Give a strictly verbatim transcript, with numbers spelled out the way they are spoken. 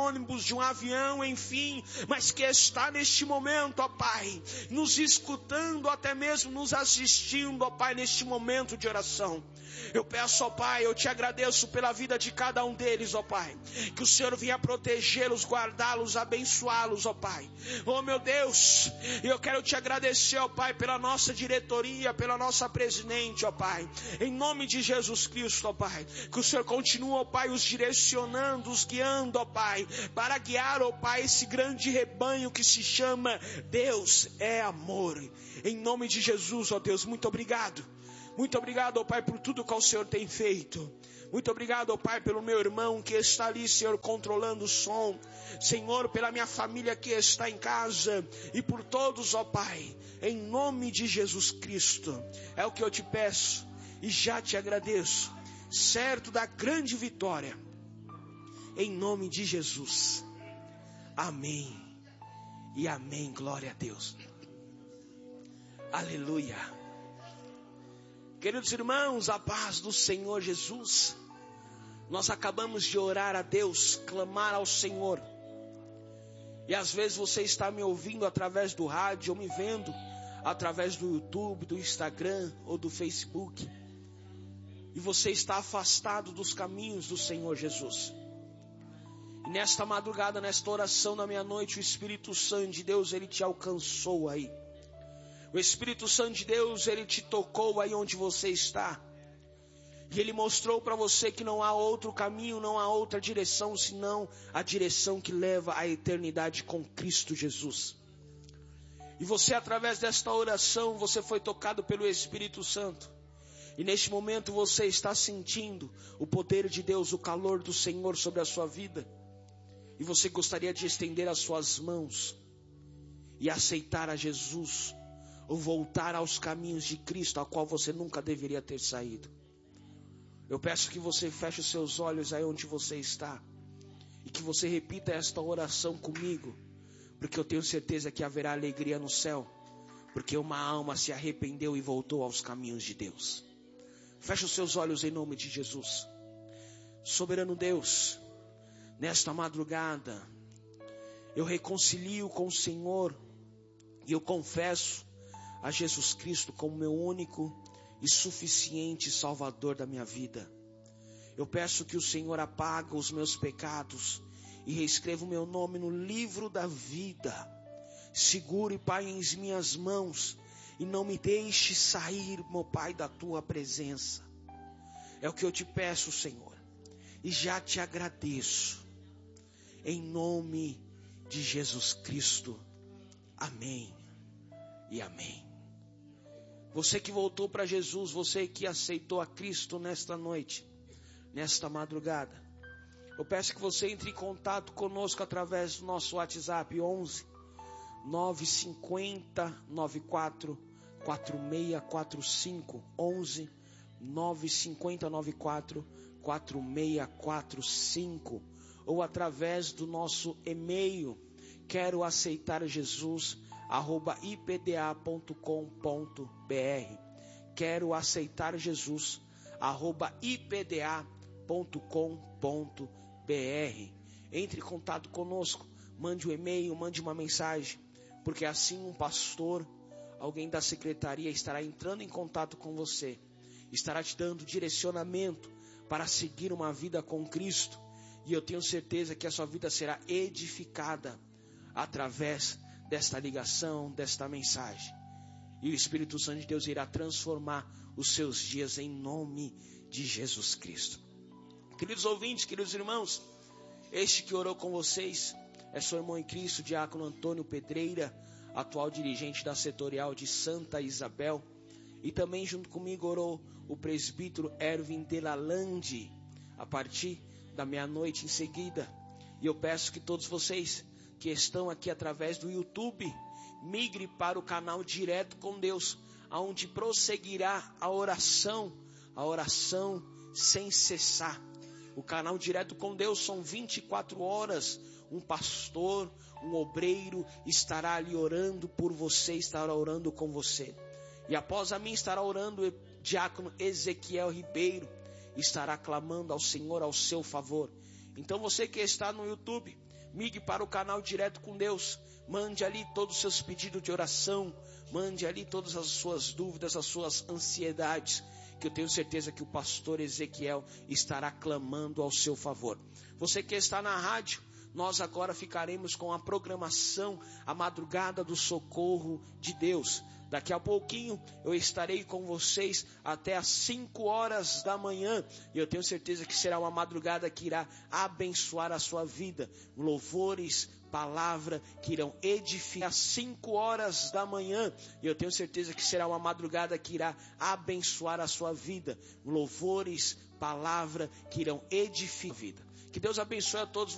ônibus, de um avião, enfim, mas que está neste momento, ó Pai, nos escutando, até mesmo nos assistindo, ó Pai, neste momento de oração. Eu peço, ó Pai, eu te agradeço pela vida de cada um deles, ó Pai, que o Senhor venha protegê-los, guardá-los, abençoá-los, ó Pai. Oh meu Deus, eu quero te agradecer, ó Pai, pela nossa diretoria, pela nossa presidente, ó Pai, em nome de Jesus Cristo, ó Pai, que o Senhor continue, ó Pai, os direcionando, os guiando, ó Pai, para guiar, ó Pai, esse grande rebanho que se chama Deus é amor. Em nome de Jesus, ó Deus, muito obrigado. Muito obrigado, ó Pai, por tudo que o Senhor tem feito. Muito obrigado, ó Pai, pelo meu irmão que está ali, Senhor, controlando o som. Senhor, pela minha família que está em casa. E por todos, ó Pai, em nome de Jesus Cristo. É o que eu te peço e já te agradeço. Certo da grande vitória. Em nome de Jesus. Amém. E amém. Glória a Deus. Aleluia. Queridos irmãos, a paz do Senhor Jesus. Nós acabamos de orar a Deus, clamar ao Senhor. E às vezes você está me ouvindo através do rádio, ou me vendo através do YouTube, do Instagram ou do Facebook. E você está afastado dos caminhos do Senhor Jesus. E nesta madrugada, nesta oração da meia-noite, o Espírito Santo de Deus, ele te alcançou aí. O Espírito Santo de Deus, ele te tocou aí onde você está. E ele mostrou para você que não há outro caminho, não há outra direção, senão a direção que leva à eternidade com Cristo Jesus. E você, através desta oração, você foi tocado pelo Espírito Santo. E neste momento você está sentindo o poder de Deus, o calor do Senhor sobre a sua vida. E você gostaria de estender as suas mãos e aceitar a Jesus, ou voltar aos caminhos de Cristo, a qual você nunca deveria ter saído. Eu peço que você feche os seus olhos aí onde você está, e que você repita esta oração comigo, porque eu tenho certeza que haverá alegria no céu, porque uma alma se arrependeu e voltou aos caminhos de Deus. Feche os seus olhos em nome de Jesus. Soberano Deus, nesta madrugada, eu reconcilio com o Senhor, e eu confesso a Jesus Cristo como meu único e suficiente Salvador da minha vida. Eu peço que o Senhor apague os meus pecados e reescreva o meu nome no livro da vida. Segure, Pai, em minhas mãos e não me deixe sair, meu Pai, da tua presença. É o que eu te peço, Senhor, e já te agradeço. Em nome de Jesus Cristo. Amém e amém. Você que voltou para Jesus, você que aceitou a Cristo nesta noite, nesta madrugada, eu peço que você entre em contato conosco através do nosso WhatsApp onze, nove cinco zero, nove quatro quatro seis quatro cinco, onze, nove cinco zero, nove quatro quatro seis quatro cinco, ou através do nosso e-mail, quero aceitar Jesus, arroba i p d a ponto com ponto b r. Quero aceitar Jesus, arroba i p d a ponto com ponto b r. Entre em contato conosco, mande um e-mail, mande uma mensagem, porque assim um pastor, alguém da secretaria estará entrando em contato com você, estará te dando direcionamento para seguir uma vida com Cristo, e eu tenho certeza que a sua vida será edificada através desta ligação, desta mensagem. E o Espírito Santo de Deus irá transformar os seus dias em nome de Jesus Cristo. Queridos ouvintes, queridos irmãos, este que orou com vocês é seu irmão em Cristo, Diácono Antônio Pedreira, atual dirigente da setorial de Santa Isabel. E também junto comigo orou o presbítero Erwin Delalande, a partir da meia-noite em seguida. E eu peço que todos vocês que estão aqui através do YouTube, migre para o canal Direto com Deus, onde prosseguirá a oração, a oração sem cessar. O canal Direto com Deus são vinte e quatro horas, um pastor, um obreiro estará ali orando por você, estará orando com você. E após a mim estará orando o diácono Ezequiel Ribeiro, estará clamando ao Senhor ao seu favor. Então você que está no YouTube, migue para o canal Direto com Deus. Mande ali todos os seus pedidos de oração. Mande ali todas as suas dúvidas, as suas ansiedades, que eu tenho certeza que o pastor Ezequiel estará clamando ao seu favor. Você que está na rádio, nós agora ficaremos com a programação, a madrugada do socorro de Deus. Daqui a pouquinho eu estarei com vocês até às cinco horas da manhã. E eu tenho certeza que será uma madrugada que irá abençoar a sua vida. Louvores, palavra que irão edificar às cinco horas da manhã. E eu tenho certeza que será uma madrugada que irá abençoar a sua vida. Louvores, palavra que irão edificar a vida. Que Deus abençoe a todos vocês.